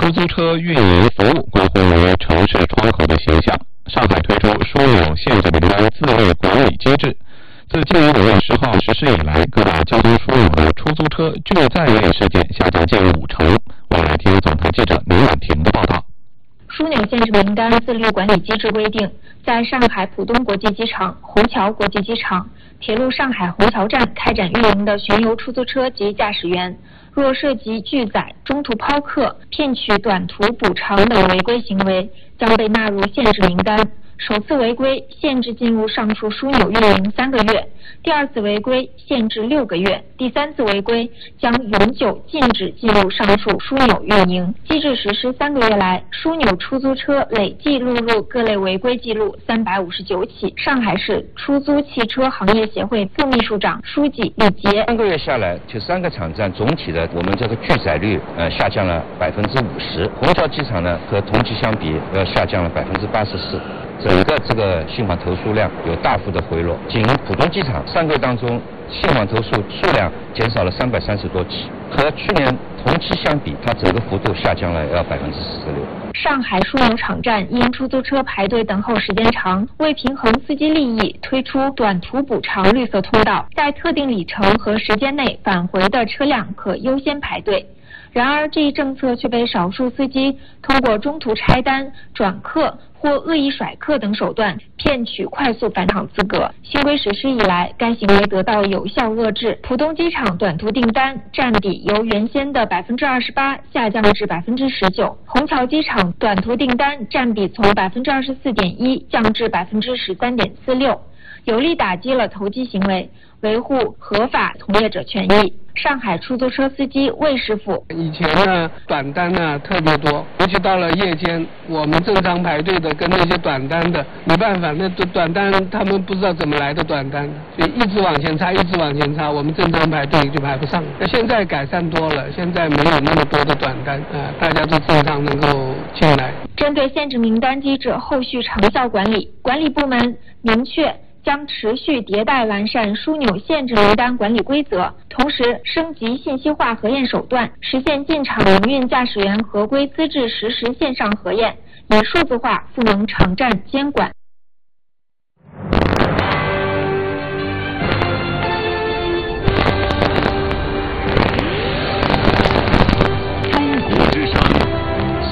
出租车运营服务归户为城市窗口的形象。上海推出枢纽限制名单自类管理机制。自今年5月10号实施以来，各大交通枢纽的出租车拒载类事件下降近50%。我们来听总台记者林婉婷的报道。 枢纽限制名单自律管理机制规定，在上海浦东国际机场、虹桥国际机场、铁路上海虹桥站开展运营的巡游出租车及驾驶员，若涉及拒载、中途抛客、骗取短途补偿等违规行为，将被纳入限制名单。首次违规限制进入上述枢纽运营3个月，第二次违规限制6个月，第三次违规将永久禁止进入上述枢纽运营。机制实施3个月来，枢纽出租车累计录入各类违规记录359起。上海市出租汽车行业协会副秘书长、书记李杰 ：3个月下来，就3个场站总体的我们这个拒载率下降了50%，虹桥机场呢和同期相比要下降了84%。整个这个信访投诉量有大幅的回落，仅浦东机场3个月当中，信访投诉数量减少了330多起，和去年同期相比，它整个幅度下降了要46%。 上海枢纽场站因出租车排队等候时间长，为平衡司机利益，推出短途补偿绿色通道，在特定里程和时间内返回的车辆可优先排队。然而，这一政策却被少数司机通过中途拆单、转客或恶意甩客等手段骗取快速返场资格。新规实施以来，该行为得到有效遏制。浦东机场短途订单占比由原先的28%下降至19%，虹桥机场短途订单占比从24.1%降至13.46%，有力打击了投机行为，维护合法从业者权益。上海出租车司机魏师傅： 以前呢，短单呢特别多，尤其到了夜间，我们正常排队的跟那些短单的没办法，那短单他们不知道怎么来的短单，所以一直往前插，我们正常排队就排不上。那现在改善多了，现在没有那么多的短单，大家都正常能够进来。 针对限制名单机制后续长效管理，管理部门明确将持续迭代完善枢纽限制名单管理规则，同时升级信息化核验手段，实现进场营运驾驶员合规资质实时线上核验，以数字化赋能场站监管。